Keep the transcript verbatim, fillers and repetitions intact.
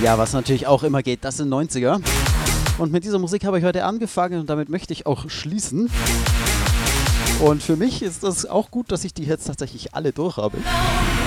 Ja, was natürlich auch immer geht, das sind neunziger. Und mit dieser Musik habe ich heute angefangen und damit möchte ich auch schließen. Und für mich ist das auch gut, dass ich die jetzt tatsächlich alle durch habe.